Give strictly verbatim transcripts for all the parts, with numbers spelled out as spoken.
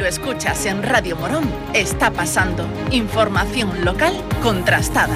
lo escuchas en Radio Morón, está pasando. Información local contrastada.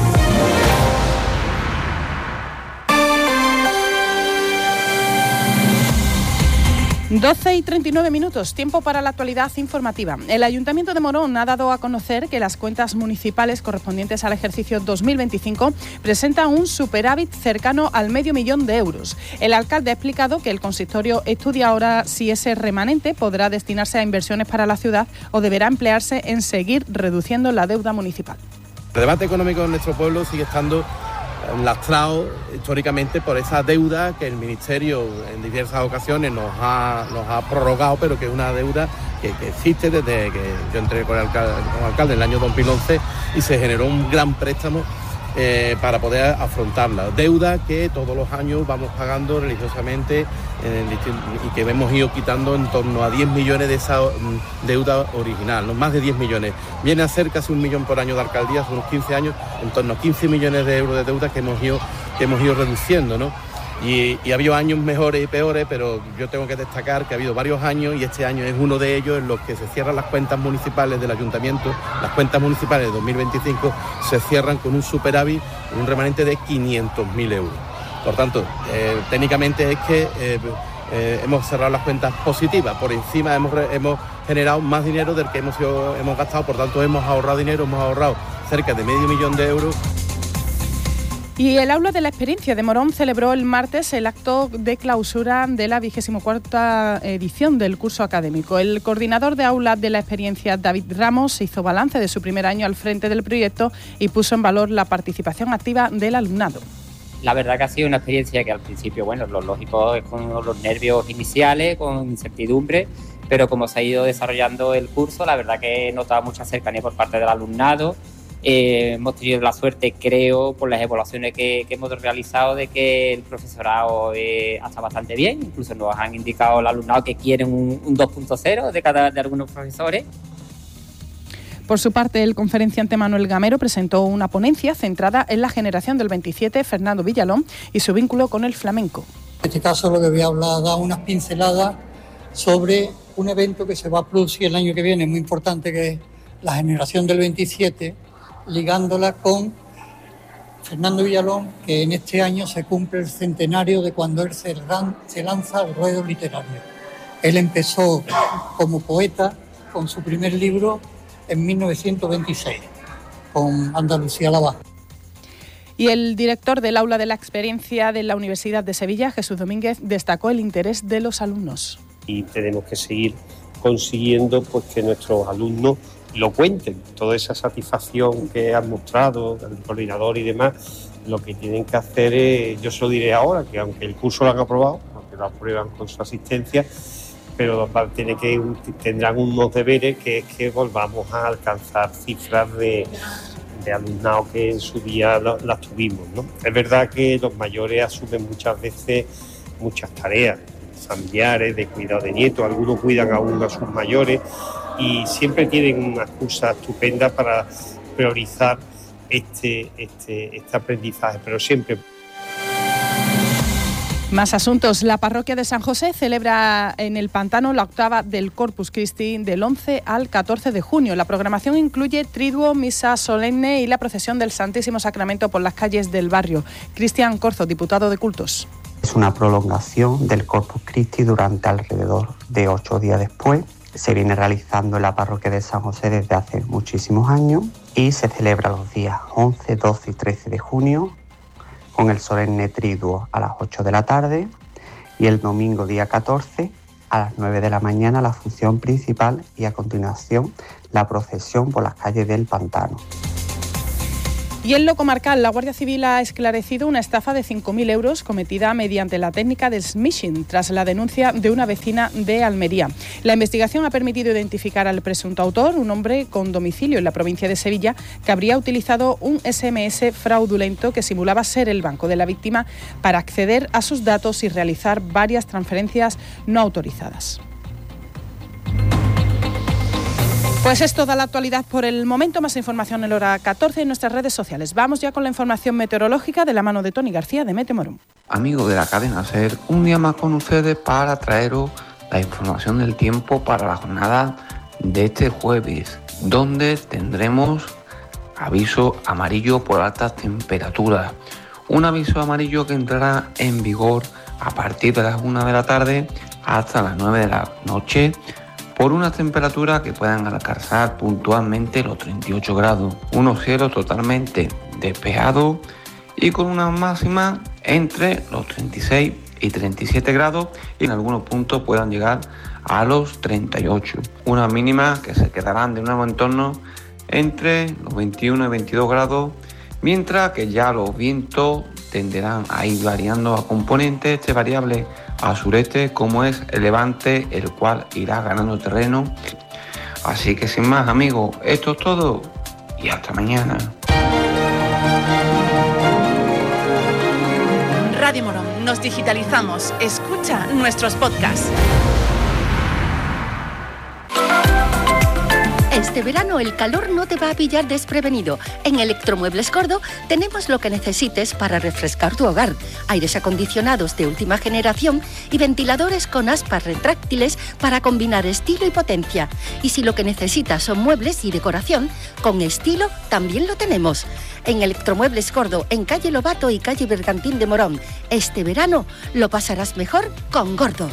doce y treinta y nueve minutos, tiempo para la actualidad informativa. El Ayuntamiento de Morón ha dado a conocer que las cuentas municipales correspondientes al ejercicio dos mil veinticinco presentan un superávit cercano al medio millón de euros. El alcalde ha explicado que el consistorio estudia ahora si ese remanente podrá destinarse a inversiones para la ciudad o deberá emplearse en seguir reduciendo la deuda municipal. El debate económico en nuestro pueblo sigue estando lastrado históricamente por esa deuda que el Ministerio en diversas ocasiones nos ha, nos ha prorrogado, pero que es una deuda que, que existe desde que yo entré con el alcalde, como alcalde en el año dos mil once y se generó un gran préstamo eh, para poder afrontarla. Deuda que todos los años vamos pagando religiosamente en el, y que hemos ido quitando en torno a diez millones de esa deuda original, ¿no? Más de diez millones. Viene a ser casi un millón por año de alcaldía, hace unos quince años, en torno a quince millones de euros de deuda que hemos ido, que hemos ido reduciendo, ¿no? Y, y ha habido años mejores y peores, pero yo tengo que destacar que ha habido varios años y este año es uno de ellos en los que se cierran las cuentas municipales del ayuntamiento. Las cuentas municipales de dos mil veinticinco se cierran con un superávit, un remanente de quinientos mil euros. Por tanto, eh, técnicamente es que eh, eh, hemos cerrado las cuentas positivas. Por encima hemos, hemos generado más dinero del que hemos, hemos gastado, por tanto hemos ahorrado dinero, hemos ahorrado cerca de medio millón de euros. Y el Aula de la Experiencia de Morón celebró el martes el acto de clausura de la vigésima cuarta edición del curso académico. El coordinador de Aula de la Experiencia, David Ramos, hizo balance de su primer año al frente del proyecto y puso en valor la participación activa del alumnado. La verdad que ha sido una experiencia que al principio, bueno, lo lógico es con los nervios iniciales, con incertidumbre, pero como se ha ido desarrollando el curso, la verdad que he notado mucha cercanía por parte del alumnado. Eh, hemos tenido la suerte, creo, por las evaluaciones que, que hemos realizado, de que el profesorado eh, está bastante bien. Incluso nos han indicado el alumnado que quieren un, un dos punto cero de cada de algunos profesores. Por su parte, el conferenciante Manuel Gamero presentó una ponencia centrada en la generación del veintisiete, Fernando Villalón, y su vínculo con el flamenco. En este caso lo que voy a hablar, dar unas pinceladas sobre un evento que se va a producir el año que viene, muy importante, que es la generación del veintisiete, ligándola con Fernando Villalón, que en este año se cumple el centenario de cuando él se, se lanza al ruedo literario. Él empezó como poeta con su primer libro en mil novecientos veintiséis, con Andalucía la Baja. Y el director del Aula de la Experiencia de la Universidad de Sevilla, Jesús Domínguez, destacó el interés de los alumnos. Y tenemos que seguir consiguiendo pues, que nuestros alumnos lo cuenten, toda esa satisfacción que han mostrado, el coordinador y demás. Lo que tienen que hacer es, yo se lo diré ahora, que aunque el curso lo han aprobado, aunque lo aprueban con su asistencia, pero tiene que, tendrán unos deberes que es que volvamos a alcanzar cifras de, de alumnado que en su día las tuvimos, ¿no? Es verdad que los mayores asumen muchas veces muchas tareas familiares, de cuidado de nietos, algunos cuidan aún a sus mayores, y siempre tienen una excusa estupenda para priorizar este, este, este aprendizaje, pero siempre. Más asuntos. La parroquia de San José celebra en el Pantano la octava del Corpus Christi del once al catorce de junio. La programación incluye triduo, misa solemne y la procesión del Santísimo Sacramento por las calles del barrio. Cristian Corzo, diputado de Cultos. Es una prolongación del Corpus Christi durante alrededor de ocho días después. Se viene realizando en la parroquia de San José desde hace muchísimos años y se celebra los días once, doce y trece de junio con el solemne triduo a las ocho de la tarde y el domingo día catorce a las nueve de la mañana la función principal y a continuación la procesión por las calles del Pantano. Y en lo comarcal, la Guardia Civil ha esclarecido una estafa de cinco mil euros cometida mediante la técnica del smishing tras la denuncia de una vecina de Almería. La investigación ha permitido identificar al presunto autor, un hombre con domicilio en la provincia de Sevilla, que habría utilizado un ese eme ese fraudulento que simulaba ser el banco de la víctima para acceder a sus datos y realizar varias transferencias no autorizadas. Pues es toda la actualidad por el momento. Más información en hora catorce en nuestras redes sociales. Vamos ya con la información meteorológica de la mano de Tony García de Mete Morón. Amigos de la cadena SER, un día más con ustedes para traeros la información del tiempo para la jornada de este jueves, donde tendremos aviso amarillo por altas temperaturas. Un aviso amarillo que entrará en vigor a partir de las una de la tarde hasta las nueve de la noche, por unas temperaturas que puedan alcanzar puntualmente los treinta y ocho grados. Unos cielos totalmente despejados y con una máxima entre los treinta y seis y treinta y siete grados, y en algunos puntos puedan llegar a los treinta y ocho. Unas mínimas que se quedarán de nuevo en torno entre los veintiuno y veintidós grados, mientras que ya los vientos tenderán a ir variando a componentes este variable a sureste, como es el levante, el cual irá ganando terreno. Así que sin más, amigos, esto es todo y hasta mañana. Radio Morón, nos digitalizamos. Escucha nuestros podcasts. Este verano el calor no te va a pillar desprevenido. En Electromuebles Gordo tenemos lo que necesites para refrescar tu hogar. Aires acondicionados de última generación y ventiladores con aspas retráctiles para combinar estilo y potencia. Y si lo que necesitas son muebles y decoración, con estilo también lo tenemos. En Electromuebles Gordo, en calle Lobato y calle Bergantín de Morón. Este verano lo pasarás mejor con Gordo.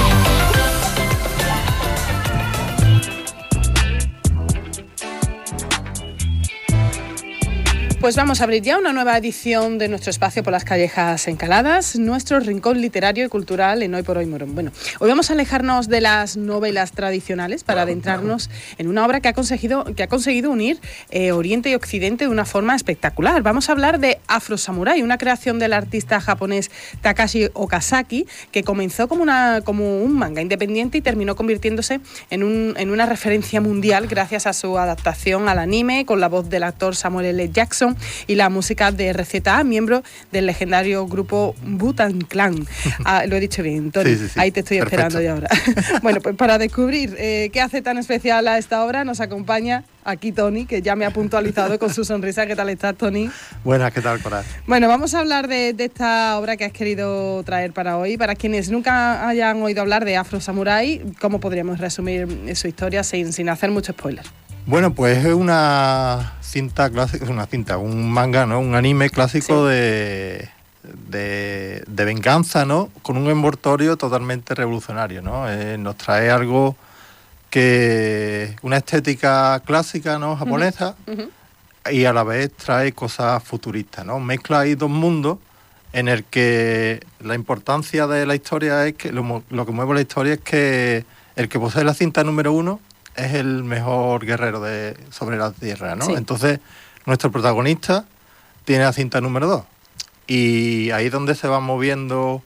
Pues vamos a abrir ya una nueva edición de nuestro espacio por las callejas encaladas, nuestro rincón literario y cultural en Hoy por Hoy Morón. Bueno, hoy vamos a alejarnos de las novelas tradicionales para adentrarnos en una obra que ha conseguido, que ha conseguido unir eh, Oriente y Occidente de una forma espectacular. Vamos a hablar de Afro Samurai, una creación del artista japonés Takashi Okazaki, que comenzó como, una, como un manga independiente y terminó convirtiéndose en, un, en una referencia mundial gracias a su adaptación al anime con la voz del actor Samuel L. Jackson y la música de R Z A, miembro del legendario grupo Wu-Tang Clan. Ah, lo he dicho bien, Tony. Sí, sí, sí. Ahí te estoy Perfecto. Esperando ya ahora. Bueno, pues para descubrir eh, qué hace tan especial a esta obra, nos acompaña aquí Tony, que ya me ha puntualizado con su sonrisa. ¿Qué tal estás, Tony? Buenas, ¿qué tal, Coral? Bueno, vamos a hablar de, de esta obra que has querido traer para hoy. Para quienes nunca hayan oído hablar de Afro Samurai, ¿cómo podríamos resumir su historia sin, sin hacer mucho spoiler? Bueno, pues es una cinta clásica, una cinta, un manga, ¿no? Un anime clásico sí. de, de, de venganza, ¿no? Con un envoltorio totalmente revolucionario, ¿no? Eh, nos trae algo que una estética clásica, ¿no? Japonesa, uh-huh. Uh-huh. y a la vez trae cosas futuristas, ¿no? Mezcla ahí dos mundos en el que la importancia de la historia es que lo, lo que mueve la historia es que el que posee la cinta número uno es el mejor guerrero de sobre la tierra, ¿no? Sí. Entonces, nuestro protagonista tiene la cinta número dos. Y ahí es donde se va moviendo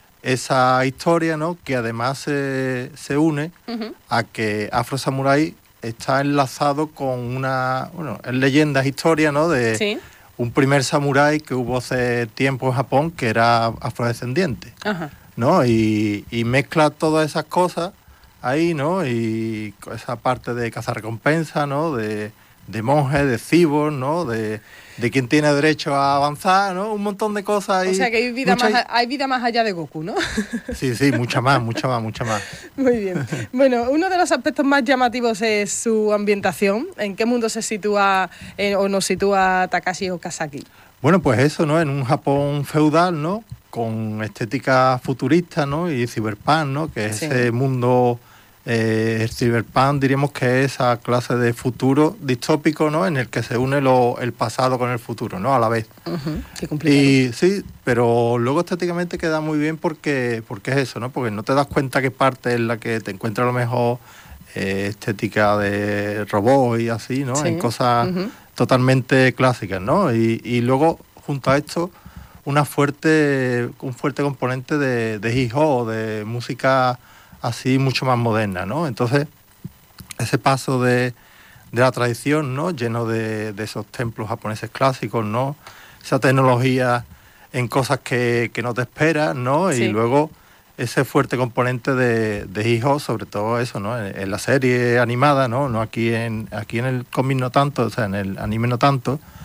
esa historia, ¿no? Que además se, se une uh-huh. a que Afro Samurai está enlazado con una, bueno, es leyendas, historia, ¿no? De sí. un primer samurái que hubo hace tiempo en Japón que era afrodescendiente, uh-huh. ¿no? Y, y mezcla todas esas cosas ahí, ¿no? Y esa parte de cazarrecompensa, ¿no? De, de monjes, de cibos, ¿no? De, de quien tiene derecho a avanzar, ¿no? Un montón de cosas ahí. O sea que hay vida, más, a, hay vida más allá de Goku, ¿no? Sí, sí, mucha más, mucha más, mucha más. Muy bien. Bueno, uno de los aspectos más llamativos es su ambientación. ¿En qué mundo se sitúa eh, o nos sitúa Takashi Okazaki? Bueno, pues eso, ¿no? En un Japón feudal, ¿no? Con estética futurista, ¿no? Y cyberpunk, ¿no? Que es sí. ese mundo... Eh, el cyberpunk diríamos que es esa clase de futuro distópico, ¿no? En el que se une lo, el pasado con el futuro, ¿no? A la vez. Uh-huh. Qué complicado. Y sí, pero luego estéticamente queda muy bien porque, porque es eso, ¿no? Porque no te das cuenta qué parte es la que te encuentra a lo mejor eh, estética de robot y así, ¿no? Sí. En cosas uh-huh. totalmente clásicas, ¿no? Y, y luego, junto a esto, una fuerte, un fuerte componente de, de hip hop, de música así mucho más moderna, ¿no? Entonces, ese paso de, de la tradición, ¿no? Lleno de, de esos templos japoneses clásicos, ¿no? Esa tecnología en cosas que, que no te esperas, ¿no? Sí. Y luego ese fuerte componente de, de hip hop, sobre todo eso, ¿no? En, en la serie animada, ¿no? No aquí en aquí en el cómic no tanto, o sea, en el anime no tanto.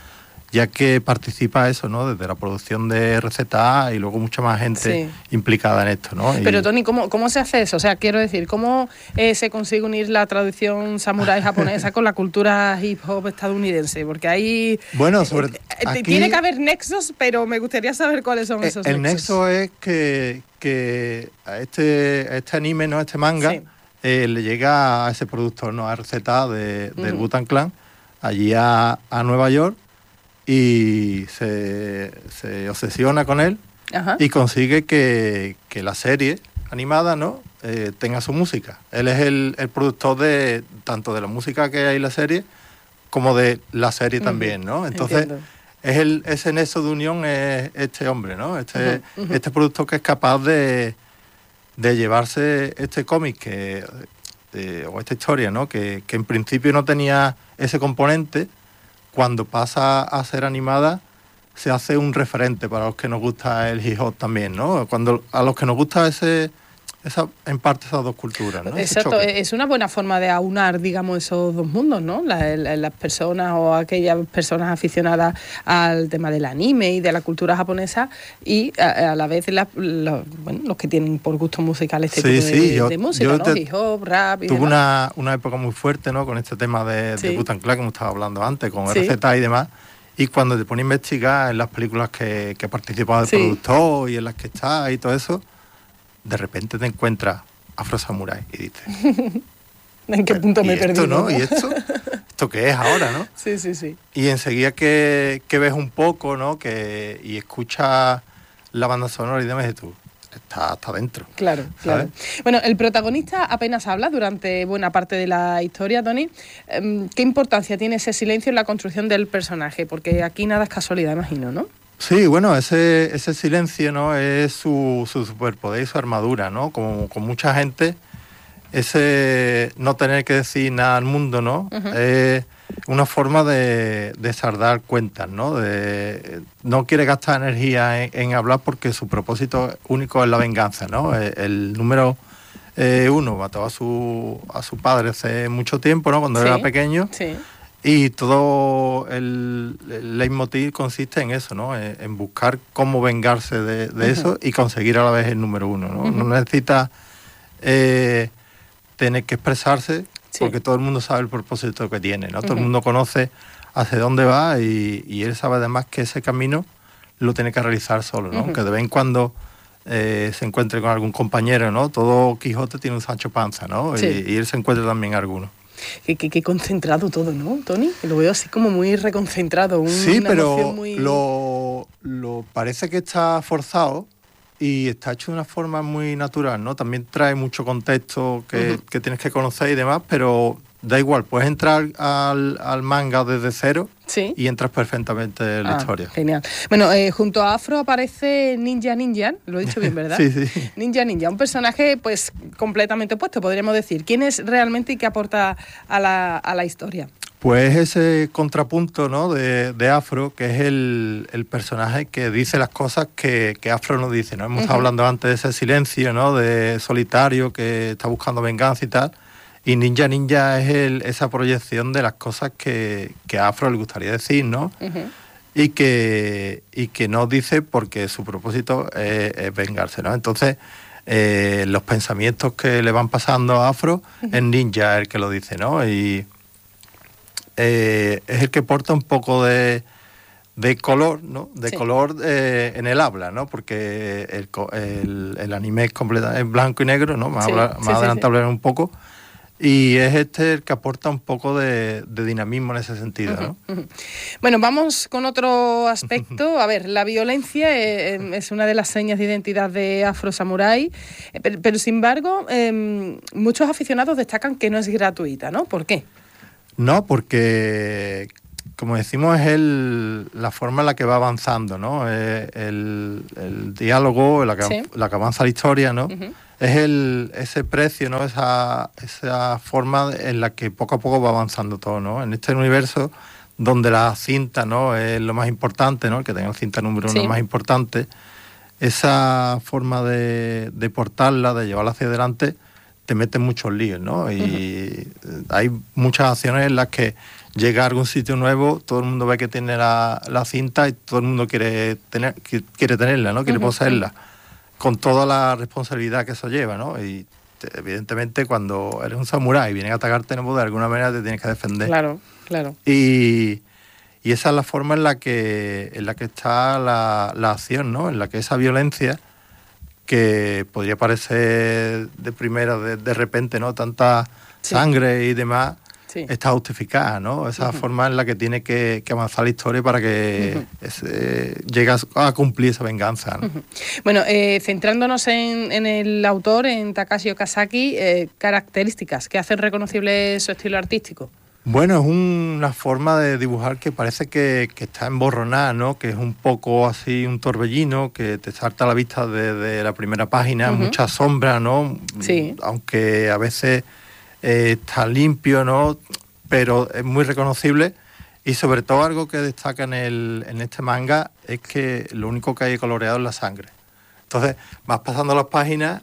ya que participa eso, ¿no? Desde la producción de R Z A y luego mucha más gente sí. implicada en esto, ¿no? Y... Pero Tony, ¿cómo, ¿cómo se hace eso? O sea, quiero decir, ¿cómo eh, se consigue unir la tradición samurái japonesa con la cultura hip hop estadounidense? Porque ahí bueno, sobre, eh, aquí, tiene que haber nexos, pero me gustaría saber cuáles son esos el, el nexos. El nexo es que, que a este, a este anime, ¿no? A este manga, sí. eh, le llega a ese productor, ¿no? A R Z A de, del uh-huh. Wu-Tang Clan, allí a, a Nueva York, y se, se obsesiona con él. Ajá. Y consigue que, que la serie animada, ¿no? Eh, tenga su música. Él es el, el productor de tanto de la música que hay en la serie como de la serie uh-huh. también, ¿no? Entonces, es el, ese nexo de unión es este hombre, ¿no? Este, uh-huh. Uh-huh. este productor que es capaz de, de llevarse este cómic que, eh, o esta historia, ¿no? Que, que en principio no tenía ese componente. Cuando pasa a ser animada, se hace un referente para los que nos gusta el hip hop también, ¿no? Cuando a los que nos gusta ese, esa, en parte esas dos culturas, ¿no? Exacto, es una buena forma de aunar, digamos, esos dos mundos, ¿no? La, la, las personas o aquellas personas aficionadas al tema del anime y de la cultura japonesa y a, a la vez la, la, bueno, los que tienen por gusto musical este sí, tipo de, sí, yo, de música, yo ¿no? Te, hip hop, rap y tuve una, una época muy fuerte, ¿no? Con este tema de, sí. de Wu-Tang Clan que hemos estado hablando antes, con sí. R Z A y demás. Y cuando te pones a investigar en las películas que, que ha participado el sí. productor y en las que está y todo eso, de repente te encuentras Afro Samurai y dices... ¿En qué punto me he perdido? ¿no? ¿no? ¿Y esto? ¿Esto qué es ahora, no? Sí, sí, sí. Y enseguida que, que ves un poco, ¿no? Que, y escuchas la banda sonora y demás, dices tú, está, está dentro. Claro, ¿sabes? Claro. Bueno, el protagonista apenas habla durante buena parte de la historia, Tony. ¿Qué importancia tiene ese silencio en la construcción del personaje? Porque aquí nada es casualidad, imagino, ¿no? Sí, bueno, ese, ese silencio, ¿no? Es su, su superpoder y su armadura, ¿no? Como con mucha gente, ese no tener que decir nada al mundo, ¿no? Uh-huh. Es una forma de, de saldar cuentas, ¿no? De, no quiere gastar energía en, en hablar porque su propósito único es la venganza, ¿no? El, el número eh, uno mató a su, a su padre hace mucho tiempo, ¿no? Cuando sí, era pequeño. Sí. Y todo el, el leitmotiv consiste en eso, ¿no? En, en buscar cómo vengarse de, de uh-huh. eso y conseguir a la vez el número uno, ¿no? Uh-huh. No necesita eh, tener que expresarse sí. porque todo el mundo sabe el propósito que tiene, ¿no? Uh-huh. Todo el mundo conoce hacia dónde va y, y él sabe además que ese camino lo tiene que realizar solo, ¿no? Uh-huh. Que de vez en cuando eh, se encuentre con algún compañero, ¿no? Todo Quijote tiene un Sancho Panza, ¿no? Sí. Y, y él se encuentra también alguno. Qué, qué, qué concentrado todo, ¿no, Tony? Lo veo así como muy reconcentrado. Un, sí, una pero emoción muy... lo, lo parece que está forzado y está hecho de una forma muy natural, ¿no? También trae mucho contexto que, uh-huh. que tienes que conocer y demás, pero da igual, puedes entrar al, al manga desde cero ¿sí? y entras perfectamente en la ah, historia. Genial. Bueno, eh, junto a Afro aparece Ninja Ninja, lo he dicho bien, ¿verdad? sí, sí. Ninja Ninja, un personaje pues completamente opuesto, podríamos decir. ¿Quién es realmente y qué aporta a la, a la historia? Pues ese contrapunto, ¿no? de, de Afro, que es el, el personaje que dice las cosas que, que Afro no dice, ¿no? Hemos uh-huh. estado hablando antes de ese silencio, ¿no? De solitario que está buscando venganza y tal. Y Ninja Ninja es el, esa proyección de las cosas que, que a Afro le gustaría decir, ¿no? Uh-huh. Y que, y que no dice porque su propósito es, es vengarse, ¿no? Entonces, eh, los pensamientos que le van pasando a Afro, uh-huh. es Ninja el que lo dice, ¿no? Y eh, es el que porta un poco de, de color, ¿no? De sí. color eh, en el habla, ¿no? Porque el, el, el anime es completamente blanco y negro, ¿no? Más, sí, hablar, más sí, adelante sí, hablaré sí. un poco. Y es este el que aporta un poco de, de dinamismo en ese sentido, ¿no? Uh-huh, uh-huh. Bueno, vamos con otro aspecto. A ver, la violencia eh, es una de las señas de identidad de Afro Samurai, eh, pero, pero sin embargo, eh, muchos aficionados destacan que no es gratuita, ¿no? ¿Por qué? No, porque, como decimos, es el, la forma en la que va avanzando, ¿no? Eh, el, el diálogo, la que, sí. la que avanza la historia, ¿no? Uh-huh. Es el, ese precio, ¿no? Esa, esa forma en la que poco a poco va avanzando todo, ¿no? En este universo donde la cinta, ¿no? Es lo más importante, ¿no? El que tenga la cinta número uno sí. es más importante. Esa forma de, de portarla, de llevarla hacia adelante, te metes muchos líos, ¿no? Y uh-huh. hay muchas acciones en las que llega a algún sitio nuevo, todo el mundo ve que tiene la, la cinta y todo el mundo quiere tener quiere tenerla, ¿no? Quiere uh-huh. poseerla, con toda la responsabilidad que eso lleva, ¿no? Y te, evidentemente cuando eres un samurái y vienen a atacarte, no, pues de alguna manera te tienes que defender. Claro, claro. Y, y esa es la forma en la que en la que está la, la acción, ¿no? En la que esa violencia, que podría parecer de primera, de, de repente, ¿no? Tanta sí. sangre y demás, sí. está justificada, ¿no? Esa uh-huh. forma en la que tiene que, que avanzar la historia para que uh-huh. ese, llegue a cumplir esa venganza, ¿no? Uh-huh. Bueno, eh, centrándonos en, en el autor, en Takashi Okazaki, eh, características que hacen reconocible su estilo artístico. Bueno, es una forma de dibujar que parece que, que está emborronada, ¿no? Que es un poco así un torbellino, que te salta a la vista desde la primera página, uh-huh. mucha sombra, ¿no? Sí. Aunque a veces eh, está limpio, ¿no? Pero es muy reconocible. Y sobre todo algo que destaca en, el, en este manga es que lo único que hay coloreado es la sangre. Entonces vas pasando las páginas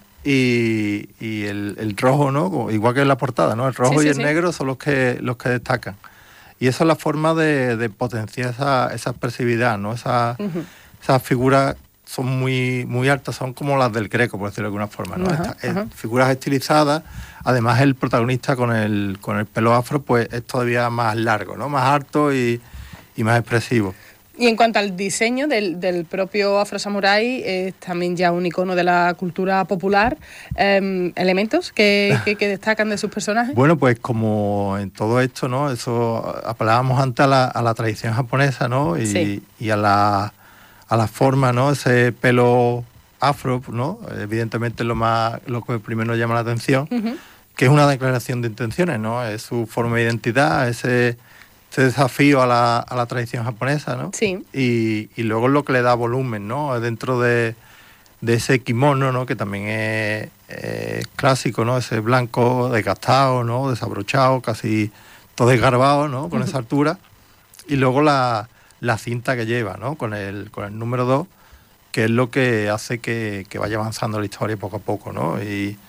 y, y el, el rojo, ¿no? Igual que en la portada, ¿no? El rojo sí, sí, y el sí. negro son los que los que destacan. Y esa es la forma de, de potenciar esa, esa expresividad, ¿no? Esa, uh-huh. Esas figuras son muy, muy altas, son como las del Greco, por decirlo de alguna forma, ¿no? Uh-huh, Esta, uh-huh. Figuras estilizadas. Además, el protagonista con el, con el pelo afro, pues es todavía más largo, ¿no? Más alto y, y más expresivo. Y en cuanto al diseño del, del propio Afro Samurai, es también ya un icono de la cultura popular. Eh, ¿Elementos que, que, que destacan de sus personajes? Bueno, pues como en todo esto, ¿no? Eso apelábamos antes a la, a la tradición japonesa, ¿no? Y, sí. y a la a la forma, ¿no? Ese pelo afro, ¿no? Evidentemente es lo más lo que primero nos llama la atención, uh-huh. que es una declaración de intenciones, ¿no? Es su forma de identidad, ese Este desafío a la, a la tradición japonesa, ¿no? Sí. Y, y luego lo que le da volumen, ¿no? Dentro de, de ese kimono, ¿no? Que también es, es clásico, ¿no? Ese blanco desgastado, ¿no? Desabrochado, casi todo desgarbado, ¿no? Con uh-huh. esa altura. Y luego la, la cinta que lleva, ¿no? Con el, con el número dos, que es lo que hace que, que vaya avanzando la historia poco a poco, ¿no? Y,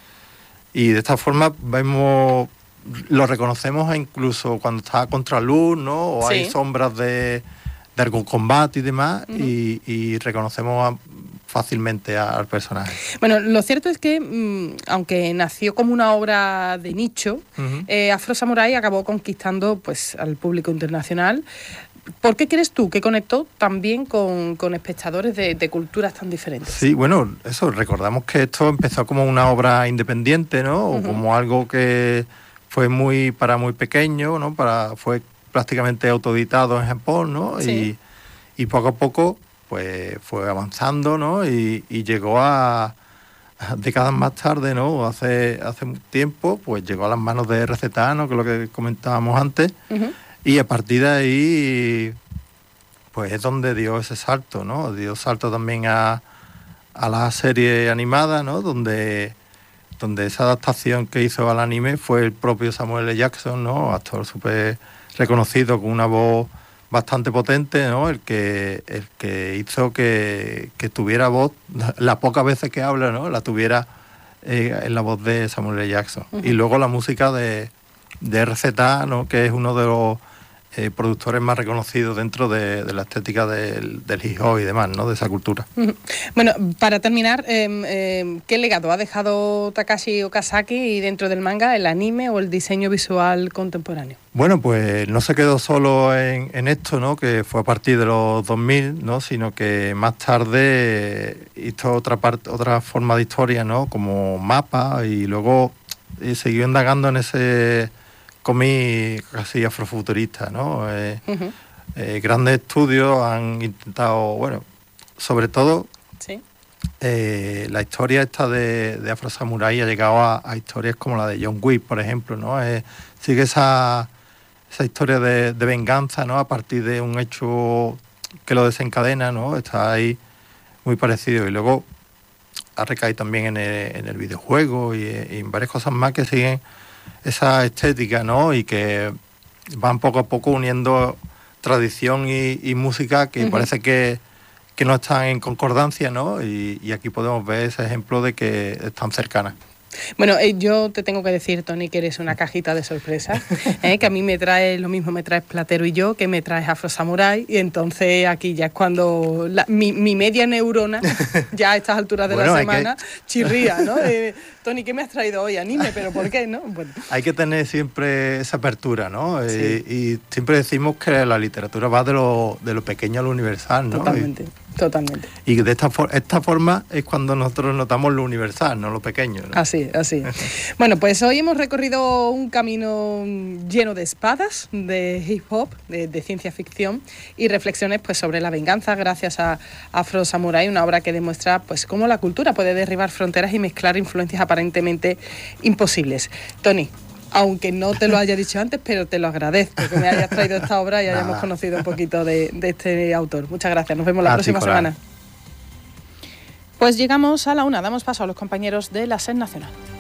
y de esta forma vemos... Lo reconocemos incluso cuando está a contraluz, ¿no? O sí. hay sombras de, de algún combate y demás, uh-huh. y, y reconocemos a, fácilmente a, al personaje. Bueno, lo cierto es que, mmm, aunque nació como una obra de nicho, uh-huh. eh, Afro Samurai acabó conquistando pues al público internacional. ¿Por qué crees tú que conectó también con, con espectadores de, de culturas tan diferentes? Sí, bueno, eso, recordamos que esto empezó como una obra independiente, ¿no? O uh-huh. como algo que fue muy para muy pequeño, ¿no? Para fue prácticamente autoeditado en Japón, ¿no? Sí. Y, y poco a poco pues fue avanzando, ¿no? Y, y llegó a, a décadas más tarde, ¿no? Hace hace un tiempo, pues llegó a las manos de R Z A, ¿no? Que es lo que comentábamos antes. Uh-huh. Y a partir de ahí pues es donde dio ese salto, ¿no? Dio salto también a a la serie animada, ¿no? Donde donde esa adaptación que hizo al anime fue el propio Samuel L. Jackson, ¿no? Actor súper reconocido, con una voz bastante potente, ¿no? El que el que hizo que, que tuviera voz, las pocas veces que habla, ¿no? La tuviera eh, en la voz de Samuel L. Jackson. Uh-huh. Y luego la música de, de R Z A, ¿no? Que es uno de los eh, productores más reconocidos dentro de, de la estética del, del hip hop y demás, ¿no? De esa cultura. Uh-huh. Bueno, para terminar, eh, eh, ¿qué legado ha dejado Takashi Okazaki dentro del manga, el anime o el diseño visual contemporáneo? Bueno, pues no se quedó solo en, en esto, ¿no? Que fue a partir de los dos mil, ¿no? Sino que más tarde hizo otra parte, otra forma de historia, ¿no? Como mapa, y luego y siguió indagando en ese cómic casi afrofuturista, ¿no? Eh, uh-huh. eh, grandes estudios han intentado, bueno, sobre todo ¿sí? eh, la historia esta de, de Afro Samurai ha llegado a, a historias como la de John Wick, por ejemplo, ¿no? Eh, sigue esa, esa historia de, de venganza, ¿no? A partir de un hecho que lo desencadena, ¿no? Está ahí muy parecido. Y luego ha recaído también en el, en el videojuego y, y en varias cosas más que siguen esa estética, ¿no? Y que van poco a poco uniendo tradición y, y música que uh-huh. parece que, que no están en concordancia, ¿no? Y, y aquí podemos ver ese ejemplo de que están cercanas. Bueno, eh, yo te tengo que decir, Tony, que eres una cajita de sorpresas, ¿eh? Que a mí me traes lo mismo, me traes Platero y yo, que me traes Afro Samurai, y entonces aquí ya es cuando la, mi, mi media neurona, ya a estas alturas de bueno, la semana, que... chirría, ¿no? Eh, Tony, ¿qué me has traído hoy? Anime, ¿pero por qué, no? Bueno. Hay que tener siempre esa apertura, ¿no? Sí. Eh, y siempre decimos que la literatura va de lo, de lo pequeño a lo universal, ¿no? Totalmente. Y, Totalmente. Y de esta, for- esta forma es cuando nosotros notamos lo universal, no lo pequeño, ¿no? Así, así. Bueno, pues hoy hemos recorrido un camino lleno de espadas, de hip hop, de, de ciencia ficción y reflexiones pues sobre la venganza gracias a Afro Samurai, una obra que demuestra pues cómo la cultura puede derribar fronteras y mezclar influencias aparentemente imposibles. Tony, aunque no te lo haya dicho antes, pero te lo agradezco que me hayas traído esta obra y hayamos conocido un poquito de, de este autor. Muchas gracias, nos vemos la próxima semana. Pues llegamos a la una, damos paso a los compañeros de la SER Nacional.